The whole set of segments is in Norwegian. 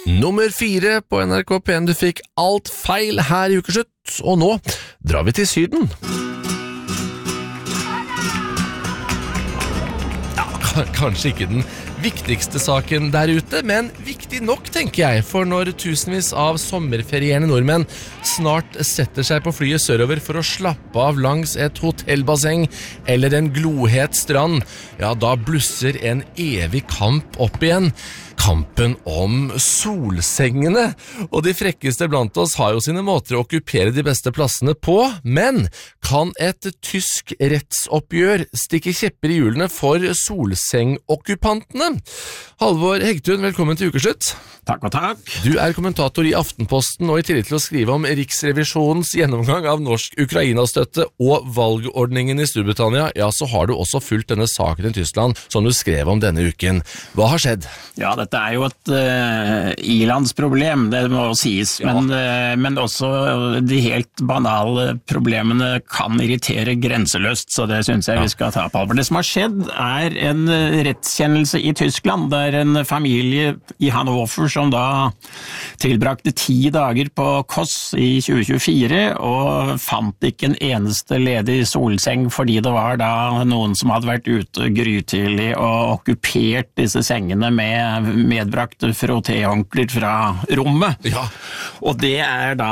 Nummer 4 på NRK P1. Du fikk alt feil her i ukeslutt, og nå drar vi til Syden. Ja, kanskje ikke den viktigste saken der ute, men viktig nok, tenker jeg, for når tusenvis av sommerferierende nordmenn snart setter seg på flyet sørover for å slappe av langs et hotellbasseng eller en glohet strand, ja, da blusser en evig kamp opp igjen. Kampen om solsengene, og de frekkeste blant oss har jo sine måter å okkupere de beste plassene på, men kan et tysk rettsoppgjør stikke kjepper i hjulene for solsengokkupantene? Halvor Hegtun, velkommen til ukeslutt. Takk og takk. Du er kommentator i Aftenposten, og i tillegg til å skrive om Riksrevisjonens gjennomgang av norsk Ukraina-støtte og valgordningen i Storbritannia, ja, så har du også fulgt denne saken i Tyskland, som du skrev om denne uken. Hva har skjedd? Ja, dette er jo et ilandsproblem, det må sies, men også de helt banale problemene kan irritere grenseløst, så det synes jeg vi skal ta på alvor. Det som har skjedd er en rettskjennelse i Tyskland, der en familie i Hannover som da tilbrakte 10 dager på Koss i 2024, og fant ikke en eneste ledig solseng, fordi det var da noen som hadde vært ute grytidlig og okkupert disse sengene med medbrakte frottéhåndklær fra rommet. Ja. Og det er da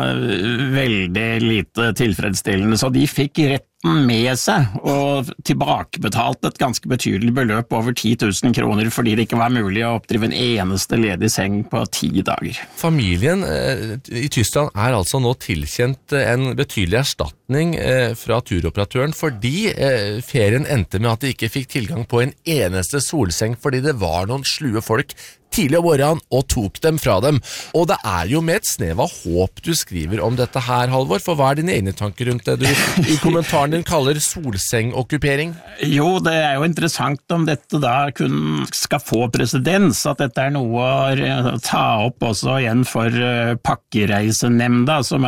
veldig lite tilfredsstillende, så de fikk retten med seg og tilbakebetalt et ganske betydelig beløp over 10 000 kroner fordi det ikke var mulig å oppdrive en eneste ledig seng på 10 dager. Familien i Tyskland er altså nå tilkjent en betydelig erstatning fra turoperatøren fordi ferien endte med at de ikke fikk tilgang på en eneste solseng fordi det var noen slue folk tidlig om morgenen og tok dem fra dem. Og det er jo med et snev av håp du skriver om dette her, Halvor, for hva er dine egne tanker rundt det du i kommentaren din kaller solsengokkupering? Jo, det er jo interessant om dette da kun skal få presedens, at dette er noe å ta opp også igjen for pakkereisenemnda, som